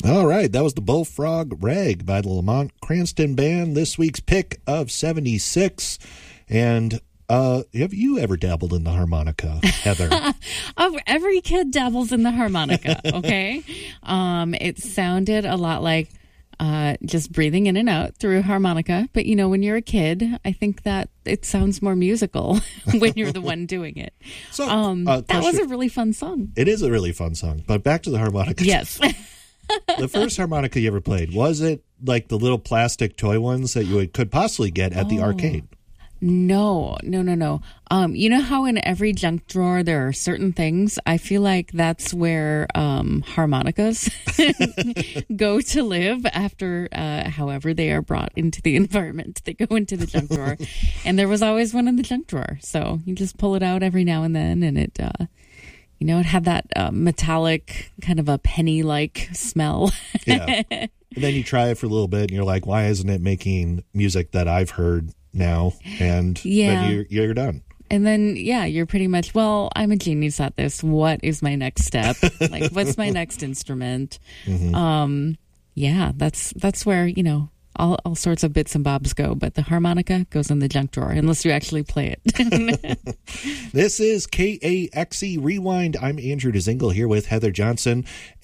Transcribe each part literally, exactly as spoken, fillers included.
All right, that was the Bullfrog Rag by the Lamont Cranston Band, this week's pick of seventy-six. And uh, have you ever dabbled in the harmonica, Heather? Oh, every kid dabbles in the harmonica, okay? um, it sounded a lot like uh, just breathing in and out through a harmonica. But, you know, when you're a kid, I think that it sounds more musical when you're the one doing it. So um, uh, that was a really fun song. It is a really fun song. But back to the harmonica. Yes. The first harmonica you ever played, was it like the little plastic toy ones that you would, could possibly get at oh. the arcade? No, no, no, no. Um, you know how in every junk drawer there are certain things? I feel like that's where um, harmonicas go to live after, uh, however they are brought into the environment. They go into the junk drawer. And there was always one in the junk drawer. So you just pull it out every now and then, and it... Uh, You know, it had that uh, metallic, kind of a penny-like smell. Yeah. And then you try it for a little bit, and you're like, why isn't it making music that I've heard now? And yeah. then you're, you're done. And then, yeah, you're pretty much, well, I'm a genius at this. What is my next step? Like, what's my next instrument? Mm-hmm. Um, yeah, that's that's where, you know, all, all sorts of bits and bobs go. But the harmonica goes in the junk drawer, unless you actually play it. This is K A X E Rewind. I'm Andrew DeZingle here with Heather Johnson.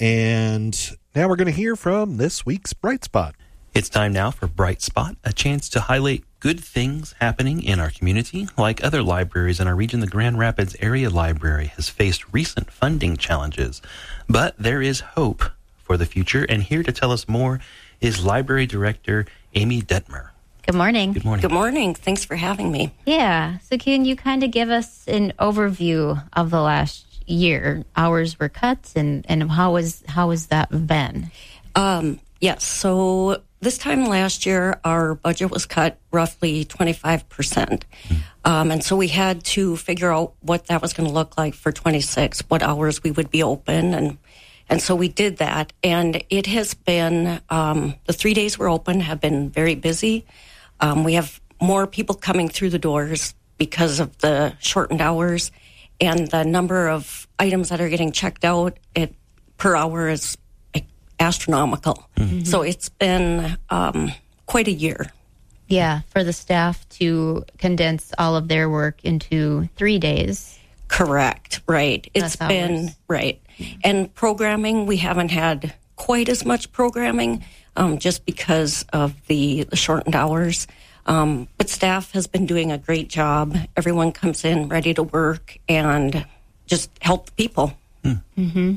And now we're going to hear from this week's Bright Spot. It's time now for Bright Spot, a chance to highlight good things happening in our community. Like other libraries in our region, the Grand Rapids Area Library has faced recent funding challenges. But there is hope for the future. And here to tell us more is Library Director Amy Detmer. Good morning. Good morning. Good morning. Thanks for having me. Yeah. So can you kind of give us an overview of the last year? Hours were cut, and, and how was how was that been? Um, yes. So this time last year, our budget was cut roughly twenty-five percent. Mm. Um, and so we had to figure out what that was going to look like for twenty-six, what hours we would be open, and And so we did that, and it has been, um, the three days we're open have been very busy. Um, we have more people coming through the doors because of the shortened hours, and the number of items that are getting checked out it, per hour is astronomical. Mm-hmm. So it's been um, quite a year. Yeah, for the staff to condense all of their work into three days. Correct, right. It's That's been, hours. right. And programming, we haven't had quite as much programming um, just because of the, the shortened hours. Um, but staff has been doing a great job. Everyone comes in ready to work and just help the people. Hmm. Mm-hmm.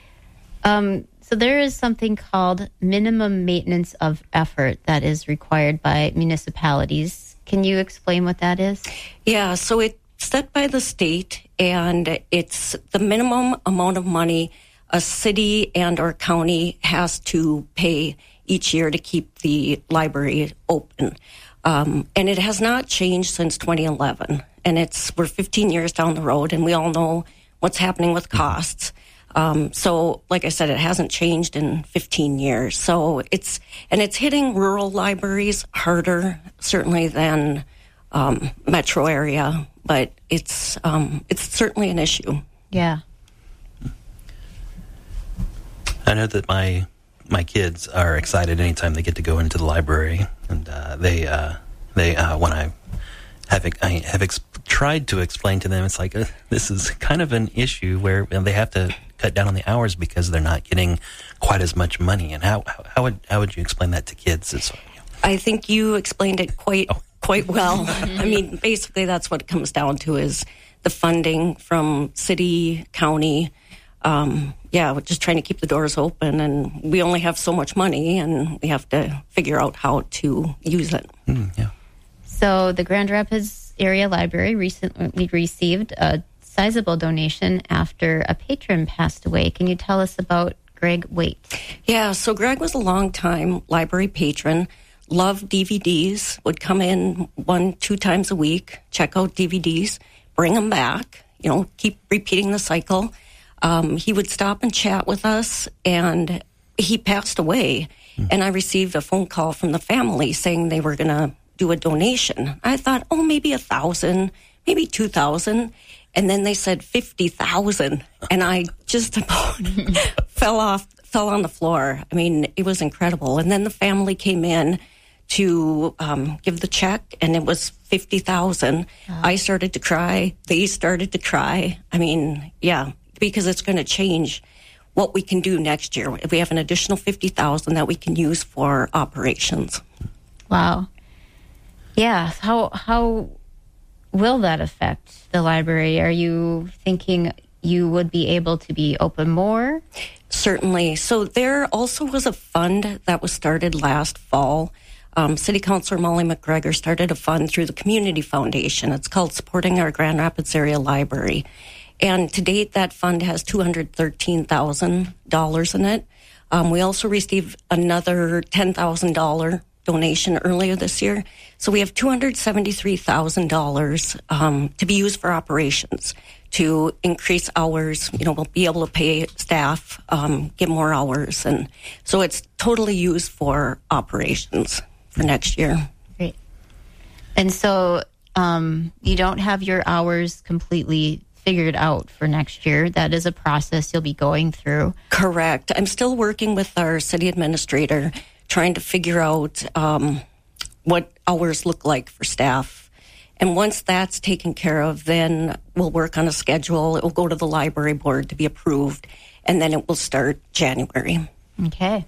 Um, so there is something called minimum maintenance of effort that is required by municipalities. Can you explain what that is? Yeah, so it's set by the state, and it's the minimum amount of money a city and or county has to pay each year to keep the library open. Um, and it has not changed since twenty eleven. And it's we're fifteen years down the road, and we all know what's happening with costs. Um, so, like I said, it hasn't changed in fifteen years. So it's and it's hitting rural libraries harder, certainly than um, metro area. But it's um, it's certainly an issue. Yeah. I know that my my kids are excited anytime they get to go into the library, and uh, they uh, they uh, when I have I have ex- tried to explain to them, it's like uh, this is kind of an issue where they have to cut down on the hours because they're not getting quite as much money. And how how, how would how would you explain that to kids? It's, I think you explained it quite oh. quite well. I mean, basically, that's what it comes down to is the funding from city, county. Um, yeah, we're just trying to keep the doors open, and we only have so much money, and we have to figure out how to use it. Mm, yeah. So the Grand Rapids Area Library recently received a sizable donation after a patron passed away. Can you tell us about Greg Waite? Yeah, so Greg was a long-time library patron, loved D V Ds, would come in one, two times a week, check out D V Ds, bring them back, you know, keep repeating the cycle. Um, he would stop and chat with us, and he passed away. Mm. And I received a phone call from the family saying they were going to do a donation. I thought, oh, maybe a thousand, maybe two thousand. And then they said fifty thousand, and I just about fell off, fell on the floor. I mean, it was incredible. And then the family came in to um, give the check, and it was fifty thousand. Wow. I started to cry. They started to cry. I mean, yeah, because it's going to change what we can do next year. We have an additional fifty thousand that we can use for operations. Wow. Yeah. How how will that affect the library? Are you thinking you would be able to be open more? Certainly. So there also was a fund that was started last fall. Um, City Councilor Molly McGregor started a fund through the Community Foundation. It's called Supporting Our Grand Rapids Area Library. And to date, that fund has two hundred thirteen thousand dollars in it. Um, we also received another ten thousand dollars donation earlier this year. So we have two hundred seventy-three thousand dollars um, to be used for operations, to increase hours. You know, we'll be able to pay staff, um, get more hours. And so it's totally used for operations for next year. Great. And so um, you don't have your hours completely figured out for next year. That is a process you'll be going through. Correct. I'm still working with our city administrator, trying to figure out um, what hours look like for staff. And once that's taken care of, then we'll work on a schedule. It will go to the library board to be approved, and then it will start January. Okay.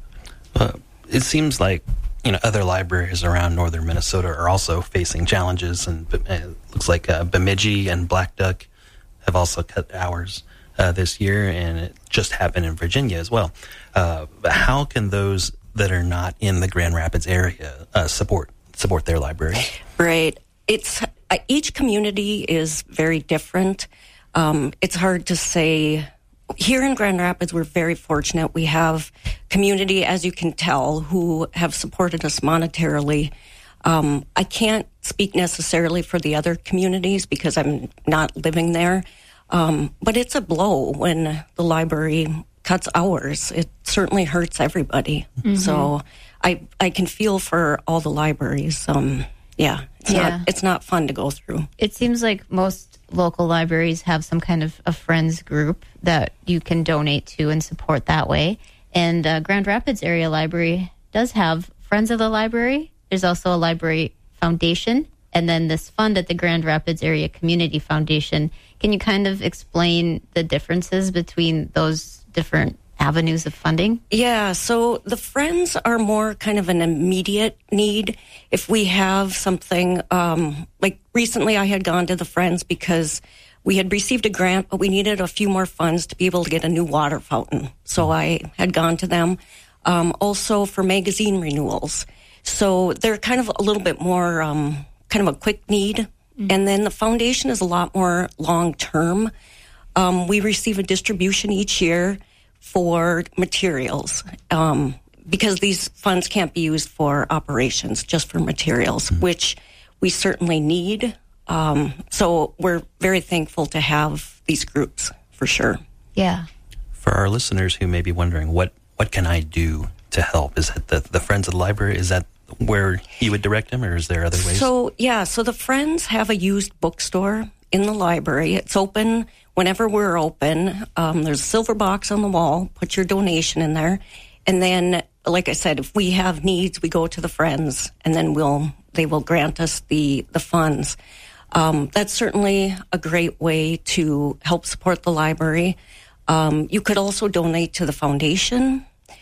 Uh, it seems like, you know, other libraries around northern Minnesota are also facing challenges, and it looks like uh, Bemidji and Black Duck have also cut hours uh, this year, and it just happened in Virginia as well. Uh, but how can those that are not in the Grand Rapids area uh, support support their library? Right. It's uh, each community is very different. Um, it's hard to say. Here in Grand Rapids, we're very fortunate. We have community, as you can tell, who have supported us monetarily. Um, I can't speak necessarily for the other communities because I'm not living there. Um, but it's a blow when the library cuts hours. It certainly hurts everybody. Mm-hmm. So I I can feel for all the libraries. Um, yeah, it's yeah. not it's not fun to go through. It seems like most local libraries have some kind of a friends group that you can donate to and support that way. And uh, Grand Rapids Area Library does have Friends of the Library. There's also a library foundation, and then this fund at the Grand Rapids Area Community Foundation. Can you kind of explain the differences between those different avenues of funding? Yeah, so the Friends are more kind of an immediate need. If we have something, um, like recently I had gone to the Friends because we had received a grant, but we needed a few more funds to be able to get a new water fountain. So I had gone to them. Um, also for magazine renewals. So they're kind of a little bit more um, kind of a quick need. Mm-hmm. And then the foundation is a lot more long-term. Um, we receive a distribution each year for materials um, because these funds can't be used for operations, just for materials, mm-hmm. which we certainly need. Um, so we're very thankful to have these groups, for sure. Yeah. For our listeners who may be wondering, what, what can I do to help? Is that the, the Friends of the Library? Is that where you would direct them, or is there other ways? So, yeah, so the Friends have a used bookstore in the library. It's open whenever we're open. Um, there's a silver box on the wall. Put your donation in there. And then, like I said, if we have needs, we go to the Friends, and then we'll they will grant us the, the funds. Um, that's certainly a great way to help support the library. Um, you could also donate to the foundation.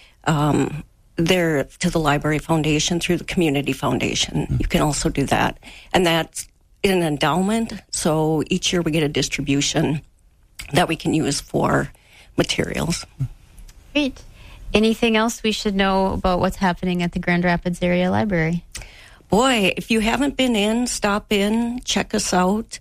Um, there to the Library Foundation through the Community Foundation. Mm-hmm. You can also do that. And that's in an endowment. So each year we get a distribution that we can use for materials. Great. Anything else we should know about what's happening at the Grand Rapids Area Library? Boy, if you haven't been in, stop in, check us out.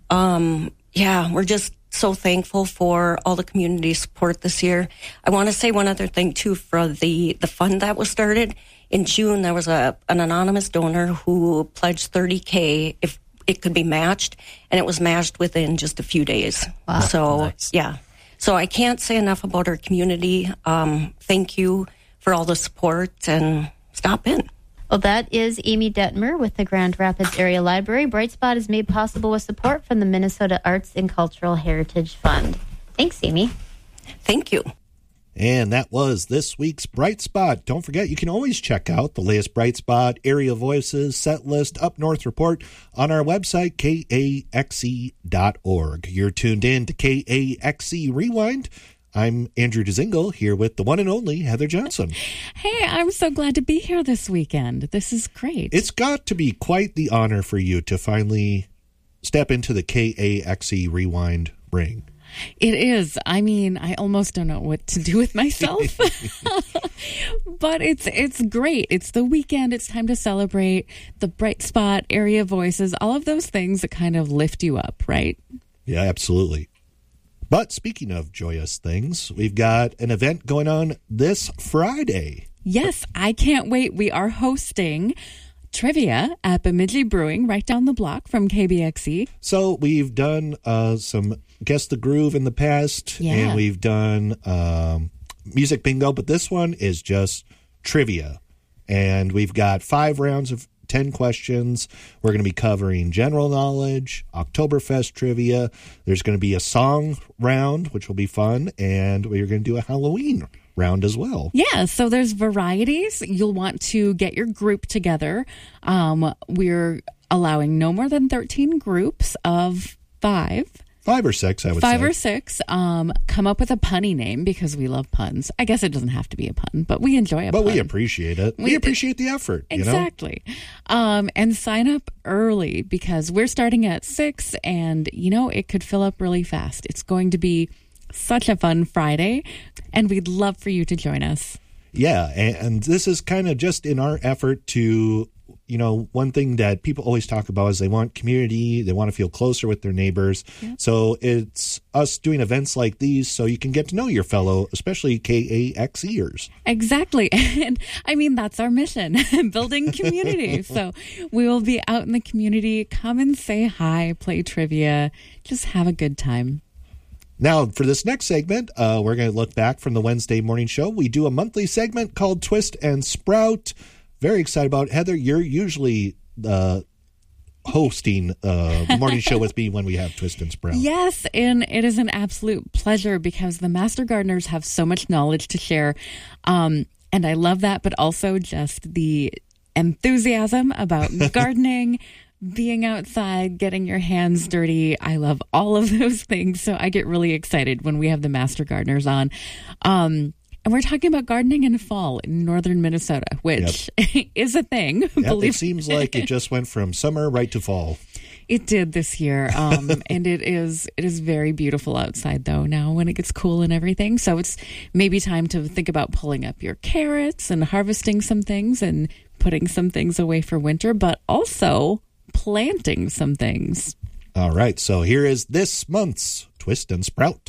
Um, yeah, we're just so thankful for all the community support this year. I want to say one other thing, too, for the, the fund that was started. In June, there was a an anonymous donor who pledged thirty K if it could be matched, and it was matched within just a few days. Wow. So, Nice. yeah. So I can't say enough about our community. Um, thank you for all the support, and stop in. Well, that is Amy Detmer with the Grand Rapids Area Library. Bright Spot is made possible with support from the Minnesota Arts and Cultural Heritage Fund. Thanks, Amy. Thank you. And that was this week's Bright Spot. Don't forget, you can always check out the latest Bright Spot, Area Voices, Set List, Up North Report on our website, K A X E dot org. You're tuned in to K A X E Rewind. I'm Andrew Dzingel here with the one and only Heather Johnson. Hey, I'm so glad to be here this weekend. This is great. It's got to be quite the honor for you to finally step into the K A X E Rewind ring. It is. I mean, I almost don't know what to do with myself. But it's it's great. It's the weekend. It's time to celebrate the Bright Spot, Area Voices, all of those things that kind of lift you up, right? Yeah, absolutely. But speaking of joyous things, we've got an event going on this Friday. Yes, I can't wait. We are hosting trivia at Bemidji Brewing right down the block from K B X E. So we've done uh, some Guess the Groove in the past, Yeah. and we've done um, music bingo, but this one is just trivia. And we've got five rounds of ten questions. We're going to be covering general knowledge, Oktoberfest trivia. There's going to be a song round, which will be fun, and we're going to do a Halloween round as well. Yeah, so there's varieties. You'll want to get your group together. Um, we're allowing no more than thirteen groups of five. Five or six, I would Five say. or six. Um, come up with a punny name because we love puns. I guess it doesn't have to be a pun, but we enjoy a But pun. we appreciate it. We, We- appreciate the effort, you know? Exactly. Um, and sign up early because we're starting at six and, you know, it could fill up really fast. It's going to be such a fun Friday, and we'd love for you to join us. Yeah, and, and this is kind of just in our effort to, you know, one thing that people always talk about is they want community, they want to feel closer with their neighbors. Yeah. So it's us doing events like these so you can get to know your fellow, especially K A X ears. Exactly. And I mean, that's our mission, building community. So we will be out in the community. Come and say hi, play trivia, just have a good time. Now, for this next segment, uh, we're going to look back from the Wednesday morning show. We do a monthly segment called Twist and Sprout. Very excited about it. Heather, you're usually uh, hosting uh, the morning show with me when we have Twist and Sprout. Yes, and it is an absolute pleasure because the Master Gardeners have so much knowledge to share. Um, and I love that, but also just the enthusiasm about gardening, being outside, getting your hands dirty. I love all of those things. So I get really excited when we have the Master Gardeners on. Um, and we're talking about gardening in fall in northern Minnesota, which yep. is a thing. Yep, believe it seems like it just went from summer right to fall. It did this year, um, and it is it is very beautiful outside, though, now when it gets cool and everything. So it's maybe time to think about pulling up your carrots and harvesting some things and putting some things away for winter, but also planting some things. All right, so here is this month's Twist and Sprout.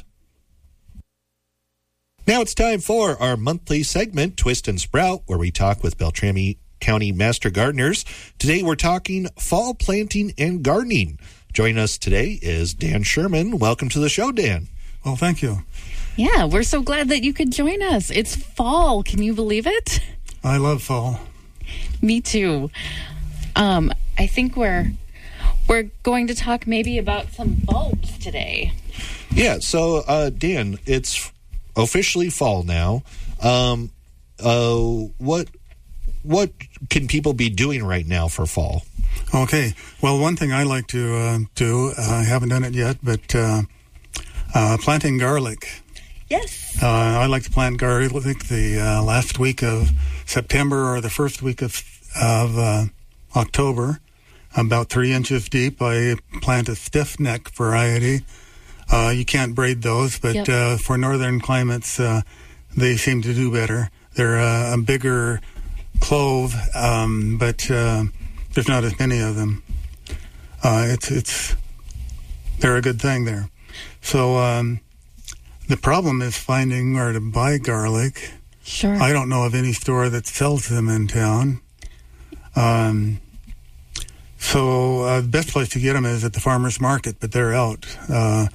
Now it's time for our monthly segment, Twist and Sprout, where we talk with Beltrami County Master Gardeners. Today we're talking fall planting and gardening. Joining us today is Dan Sherman. Welcome to the show, Dan. Well, thank you. Yeah, we're so glad that you could join us. It's fall. Can you believe it? I love fall. Me too. Um, I think we're we're going to talk maybe about some bulbs today. Yeah, so uh, Dan, it's officially fall now. Um, uh, what what can people be doing right now for fall? Okay. Well, one thing I like to uh, do, uh, I haven't done it yet, but uh, uh, planting garlic. Yes. Uh, I like to plant garlic the uh, last week of September or the first week of of uh, October. About three inches deep. I plant a stiff neck variety. Uh, you can't braid those, but Yep. uh, for northern climates, uh, they seem to do better. They're uh, a bigger clove, um, but uh, there's not as many of them. Uh, it's it's they're a good thing there. So um, the problem is finding where to buy garlic. Sure. I don't know of any store that sells them in town. Um, so uh, the best place to get them is at the farmer's market, but they're out. Uh,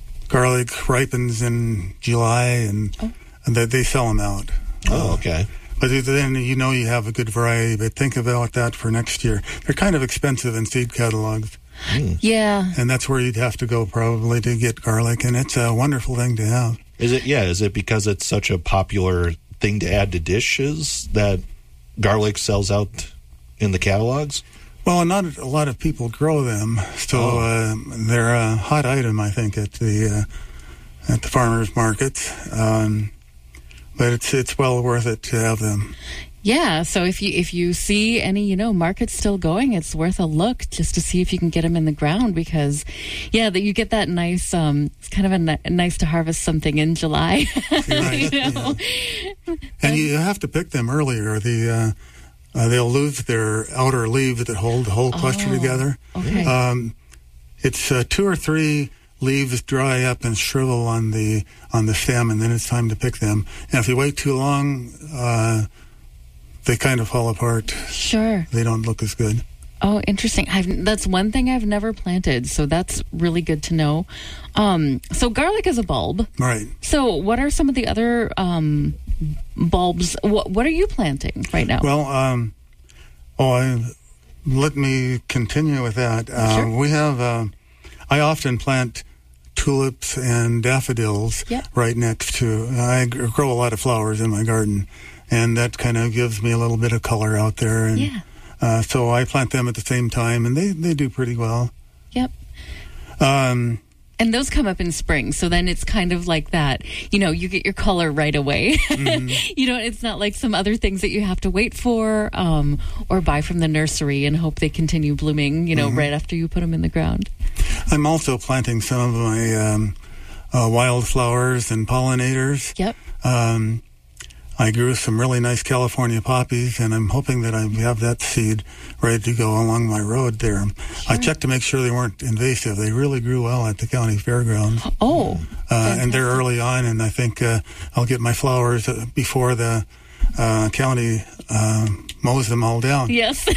garlic ripens in July, and, Oh. and they, they sell them out. Oh, okay. But then you know you have a good variety. But think about that for next year. They're kind of expensive in seed catalogs. Mm. Yeah. And that's where you'd have to go probably to get garlic. And it's a wonderful thing to have. Is it? Yeah. Is it because it's such a popular thing to add to dishes that garlic sells out in the catalogs? Well, not a lot of people grow them, so Oh. uh, they're a hot item, I think, at the uh, at the farmers markets. Um, but it's it's well worth it to have them. Yeah, so if you if you see any, you know, markets still going, it's worth a look just to see if you can get them in the ground because, yeah, that you get that nice. Um, it's kind of a ni- nice to harvest something in July. Right, you know? yeah. And you have to pick them earlier. The uh, uh, they'll lose their outer leaves that hold the whole cluster Oh, together. okay. Um, it's uh, two or three leaves dry up and shrivel on the on the stem, and then it's time to pick them. And if you wait too long, uh, they kind of fall apart. Sure. They don't look as good. Oh, interesting. I've, that's one thing I've never planted, so that's really good to know. Um, so garlic is a bulb. Right. So what are some of the other um, bulbs? What, what are you planting right now? Well, um, oh, I, let me continue with that. Uh, Sure. We have, uh, I often plant tulips and daffodils Yep. right next to, I g- grow a lot of flowers in my garden, and that kind of gives me a little bit of color out there. And, Yeah. uh, so I plant them at the same time, and they, they do pretty well. Yep. Um, And those come up in spring, so then it's kind of like that. You know, you get your color right away. Mm-hmm. You know, it's not like some other things that you have to wait for um, or buy from the nursery and hope they continue blooming, you know, Mm-hmm. right after you put them in the ground. I'm also planting some of my um, uh, wildflowers and pollinators. Yep. Um, I grew some really nice California poppies, and I'm hoping that I have that seed ready to go along my road there. I checked to make sure they weren't invasive. They really grew well at the county fairgrounds, Oh. uh, and they're early on, and I think uh, I'll get my flowers uh, before the uh, county uh, mows them all down. Yes.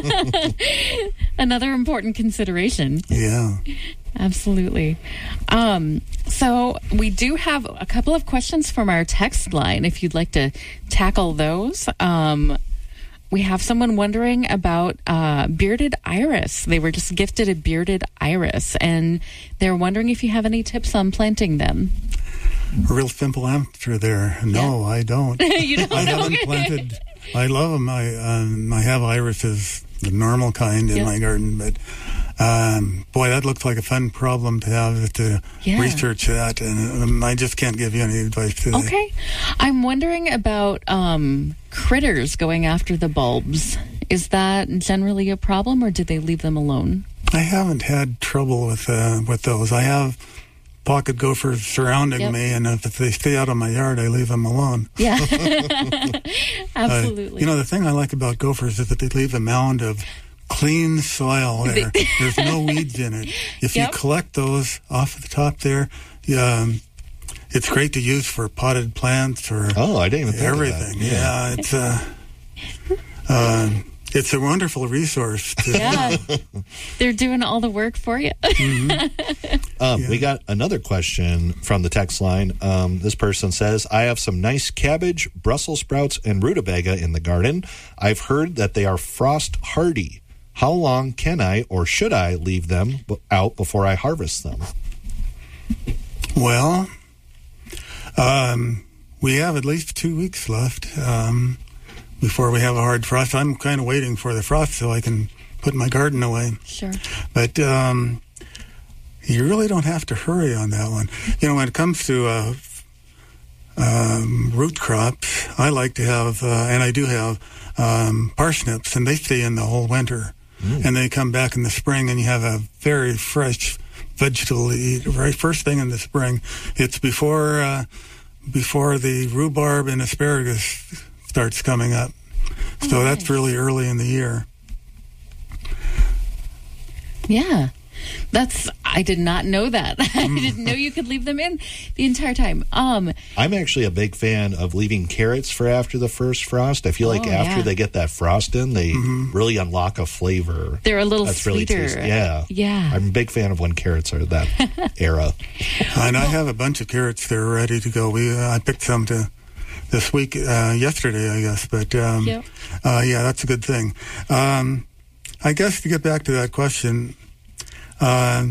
Another important consideration. Yeah. Absolutely. Um, so we do have a couple of questions from our text line if you'd like to tackle those. Um, we have someone wondering about uh, bearded iris. They were just gifted a bearded iris, and they're wondering if you have any tips on planting them. A real simple answer there. No, I don't. You don't I know? haven't planted. I love them. I um, I have irises, the normal kind, in Yep. my garden. But um, boy, that looks like a fun problem to have to Yeah. research that, and um, I just can't give you any advice today. Okay. I'm wondering about um, critters going after the bulbs. Is that generally a problem, or do they leave them alone? I haven't had trouble with uh, with those. I have pocket gophers surrounding Yep. me, and if they stay out of my yard, I leave them alone. Yeah. Uh, Absolutely. you know, the thing I like about gophers is that they leave a mound of clean soil there. There's no weeds in it. If Yep. you collect those off the top there, um, it's great to use for potted plants or Oh, I didn't even think everything. of that. Yeah, it's uh, uh, it's a wonderful resource. To, Yeah. They're doing all the work for you. Um, Yeah. We got another question from the text line. Um, this person says, I have some nice cabbage, Brussels sprouts, and rutabaga in the garden. I've heard that they are frost hardy. How long can I or should I leave them b- out before I harvest them? Well, um, we have at least two weeks left um, before we have a hard frost. I'm kind of waiting for the frost so I can put my garden away. Sure. But um, you really don't have to hurry on that one. You know, when it comes to uh, um, root crops, I like to have, uh, and I do have, um, parsnips, and they stay in the whole winter. Mm. And they come back in the spring, and you have a very fresh vegetable to eat. Right first thing in the spring. It's before uh, before the rhubarb and asparagus starts coming up. So Oh, that's nice. really early in the year. Yeah. That's, I did not know that. I didn't know you could leave them in the entire time. Um, I'm actually a big fan of leaving carrots for after the first frost. I feel like Oh, after yeah. they get that frost in, they Mm-hmm. really unlock a flavor. they're a little That's really sweeter. tasty. Yeah. Yeah. I'm a big fan of when carrots are that era. And I have a bunch of carrots that are ready to go. We uh, I picked some to this week, uh, yesterday, I guess. But um, Yep. uh, yeah, that's a good thing. Um, I guess to get back to that question, uh,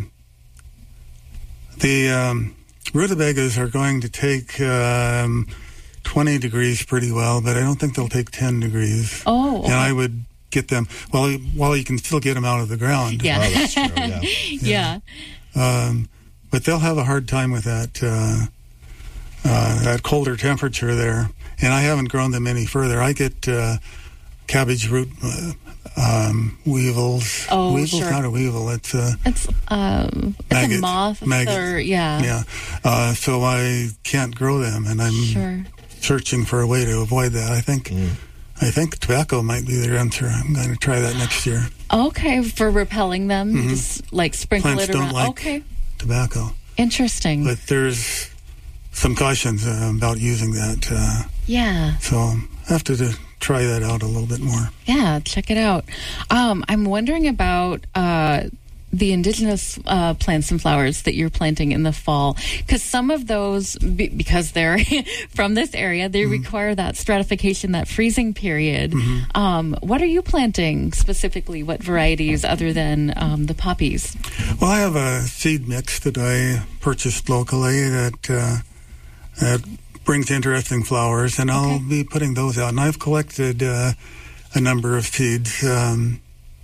the um, rutabagas are going to take um, twenty degrees pretty well, but I don't think they'll take ten degrees. Oh, okay. And I would get them, well, while you can still get them out of the ground. Yeah. Oh, that's true, yeah. Yeah. Um, but they'll have a hard time with that uh, uh, that colder temperature there. And I haven't grown them any further. I get uh, cabbage root uh, um, weevils. Oh, Weevil's sure. not a weevil. It's a It's um, it's Maggot. a moth, Maggot. or yeah, yeah. Uh, so I can't grow them, and I'm sure. searching for a way to avoid that. I think I think tobacco might be the answer. I'm going to try that next year. Okay, for repelling them, you just like sprinkle Plants it don't around. like Okay, tobacco, interesting. but there's some cautions uh, about using that. Uh, Yeah, so I have to, to try that out a little bit more. yeah, check it out. Um, I'm wondering about uh, the indigenous uh, plants and flowers that you're planting in the fall, because some of those, be- because they're from this area, they require that stratification, that freezing period. Um, what are you planting specifically? What varieties other than um, the poppies? Well, I have a seed mix that I purchased locally that uh, that brings interesting flowers, and I'll Okay. be putting those out. And I've collected uh, a number of seeds um,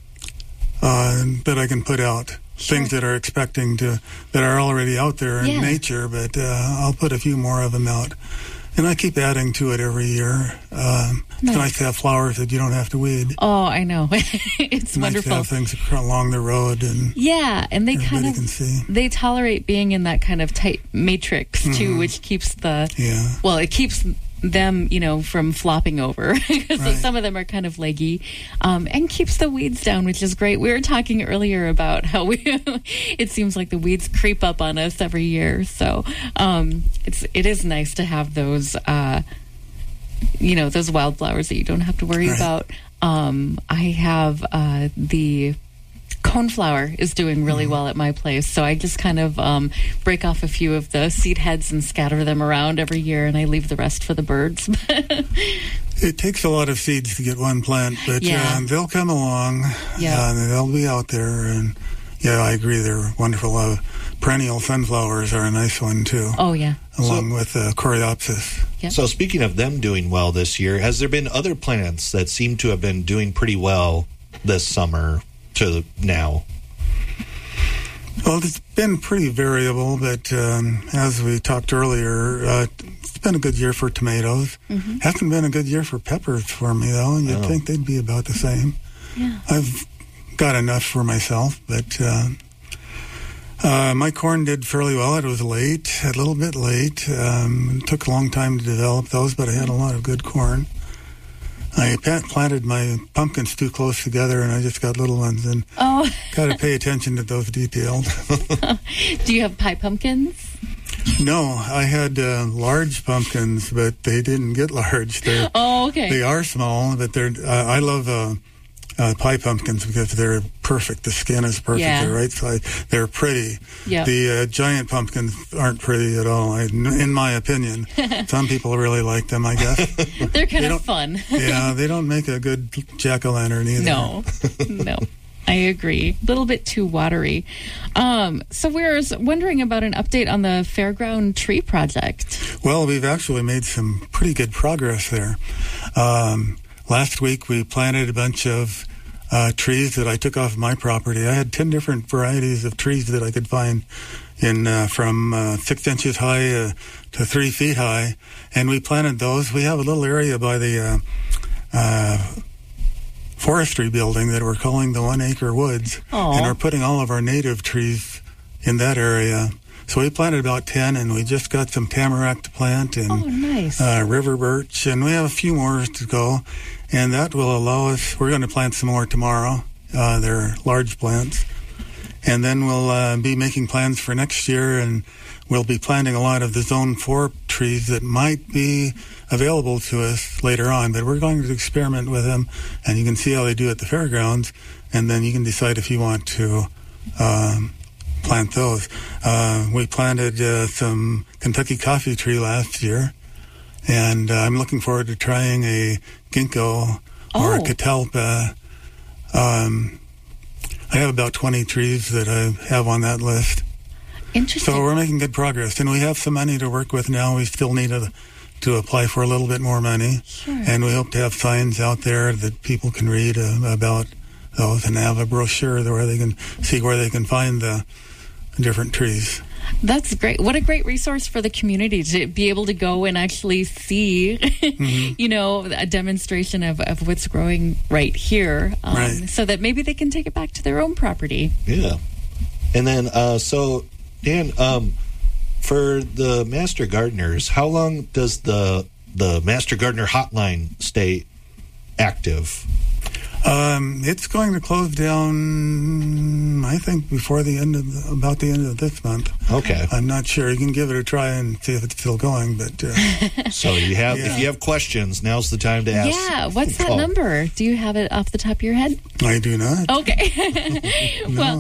uh, that I can put out. Sure. Things that are expecting to, that are already out there in Yeah. nature, but uh, I'll put a few more of them out. And I keep adding to it every year. Um, Nice. It's nice to have flowers that you don't have to weed. Oh, I know. It's It's nice wonderful. to have things along the road, and Yeah, and they everybody kind of can see. they tolerate being in that kind of tight matrix too, which keeps the Yeah. well, it keeps them, you know, from flopping over because Right. some of them are kind of leggy, um, and keeps the weeds down, which is great. We were talking earlier about how we it seems like the weeds creep up on us every year, so um, it's it is nice to have those. Uh, you know, those wildflowers that you don't have to worry Right. about. Um, I have uh, the coneflower is doing really Mm-hmm. well at my place, so I just kind of um, break off a few of the seed heads and scatter them around every year, and I leave the rest for the birds. It takes a lot of seeds to get one plant, but Yeah. uh, they'll come along. Yeah. Uh, they'll be out there, and yeah, I agree. They're wonderful. Uh, perennial sunflowers are a nice one too, Oh yeah, along with uh, coreopsis. Yep. So speaking of them doing well this year, has there been other plants that seem to have been doing pretty well this summer to now? Well, it's been pretty variable, but um, as we talked earlier, uh, it's been a good year for tomatoes. Mm-hmm. Hasn't been a good year for peppers for me, though. You'd Oh. think they'd be about the same. yeah. I've got enough for myself, but uh, uh, my corn did fairly well. It was late, a little bit late. Um, it took a long time to develop those, but I had a lot of good corn. I pa- planted my pumpkins too close together, and I just got little ones, and Oh, got to pay attention to those details. do you have pie pumpkins? No, I had uh, large pumpkins, but they didn't get large. They're, Oh, okay. They are small, but they're. Uh, I love uh, uh, pie pumpkins because they're perfect. The skin is perfect. Yeah. The right size. They're pretty. Yeah. The uh, giant pumpkins aren't pretty at all, I, in my opinion. Some people really like them, I guess. They're kind they of don't- fun. Yeah, they don't make a good jack o' lantern either. No, no. I agree. A little bit too watery. Um, so we were wondering about an update on the Fairground Tree Project. Well, we've actually made some pretty good progress there. Um, last week, we planted a bunch of uh, trees that I took off my property. I had ten different varieties of trees that I could find in uh, from uh, six inches high uh, to three feet high, and we planted those. We have a little area by the uh, uh, forestry building that we're calling the One Acre Woods, Aw. and we're putting all of our native trees in that area. So we planted about ten, and we just got some tamarack to plant and Oh, nice. uh, river birch, and we have a few more to go. And that will allow us, we're going to plant some more tomorrow. Uh, they're large plants. And then we'll uh, be making plans for next year, and we'll be planting a lot of the Zone four trees that might be available to us later on. But we're going to experiment with them, and you can see how they do at the fairgrounds, and then you can decide if you want to um, plant those. Uh, we planted uh, some Kentucky coffee tree last year, And uh, I'm looking forward to trying a ginkgo or a Oh. catalpa. Um, I have about twenty trees that I have on that list. Interesting. So we're making good progress, and we have some money to work with now. We still need to, to apply for a little bit more money, Sure. and we hope to have signs out there that people can read uh, about those, and have a brochure where they can see where they can find the different trees. That's great. What a great resource for the community to be able to go and actually see, Mm-hmm. you know, a demonstration of, of what's growing right here, um, Right. so that maybe they can take it back to their own property. Yeah. And then, uh, so, Dan, um, for the Master Gardeners, how long does the the Master Gardener hotline stay active? Um, it's going to close down, I think, before the end of the, about the end of this month. Okay. I'm not sure. You can give it a try and see if it's still going, but uh, So you have, Yeah. if you have questions, now's the time to ask. Yeah. What's that Call. number? Do you have it off the top of your head? I do not. Okay. Well,